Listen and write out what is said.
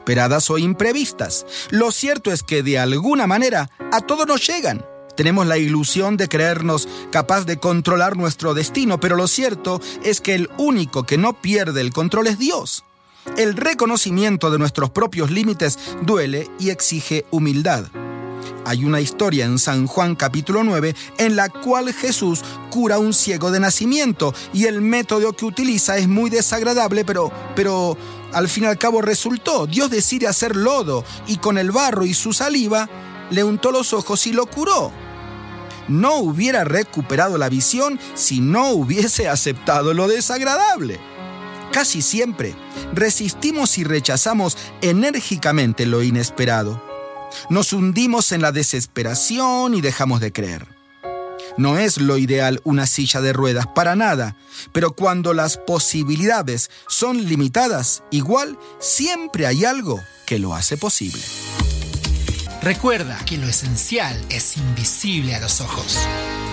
inesperadas o imprevistas. Lo cierto es que de alguna manera a todos nos llegan. Tenemos la ilusión de creernos capaz de controlar nuestro destino, pero lo cierto es que el único que no pierde el control es Dios. El reconocimiento de nuestros propios límites duele y exige humildad. Hay una historia en San Juan capítulo 9 en la cual Jesús cura a un ciego de nacimiento y el método que utiliza es muy desagradable, pero al fin y al cabo resultó. Dios decide hacer lodo y con el barro y su saliva le untó los ojos y lo curó. No hubiera recuperado la visión si no hubiese aceptado lo desagradable. Casi siempre resistimos y rechazamos enérgicamente lo inesperado. Nos hundimos en la desesperación y dejamos de creer. No es lo ideal una silla de ruedas, para nada, pero cuando las posibilidades son limitadas, igual siempre hay algo que lo hace posible. Recuerda que lo esencial es invisible a los ojos.